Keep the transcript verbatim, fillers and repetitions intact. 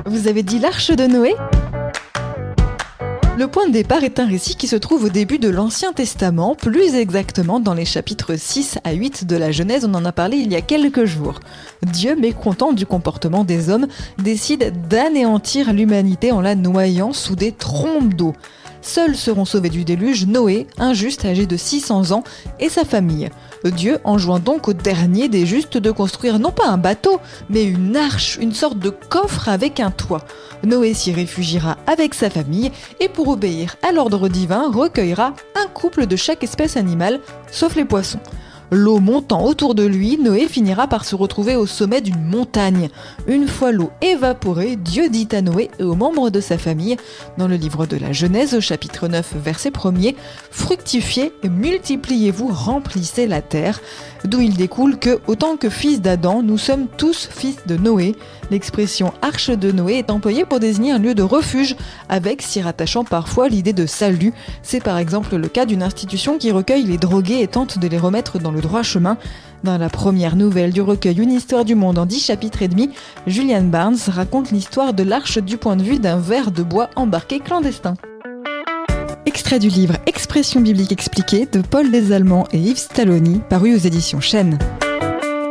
Vous avez dit l'arche de Noé ? Le point de départ est un récit qui se trouve au début de l'Ancien Testament, plus exactement dans les chapitres six à huit de la Genèse, on en a parlé il y a quelques jours. Dieu, mécontent du comportement des hommes, décide d'anéantir l'humanité en la noyant sous des trombes d'eau. Seuls seront sauvés du déluge Noé, un juste âgé de six cents ans, et sa famille. Dieu enjoint donc au dernier des justes de construire non pas un bateau, mais une arche, une sorte de coffre avec un toit. Noé s'y réfugiera avec sa famille et pour obéir à l'ordre divin, recueillera un couple de chaque espèce animale, sauf les poissons. L'eau montant autour de lui, Noé finira par se retrouver au sommet d'une montagne. Une fois l'eau évaporée, Dieu dit à Noé et aux membres de sa famille, dans le livre de la Genèse, au chapitre neuf, verset premier, « Fructifiez, multipliez-vous, remplissez la terre », d'où il découle que, autant que fils d'Adam, nous sommes tous fils de Noé. L'expression « arche de Noé » est employée pour désigner un lieu de refuge, avec, s'y rattachant parfois, l'idée de salut. C'est par exemple le cas d'une institution qui recueille les drogués et tente de les remettre dans le droit chemin. Dans la première nouvelle du recueil Une histoire du monde en dix chapitres et demi, Julian Barnes raconte l'histoire de l'arche du point de vue d'un ver de bois embarqué clandestin. Extrait du livre Expression biblique expliquée de Paul Desallemands et Yves Stalloni, paru aux éditions Chênes.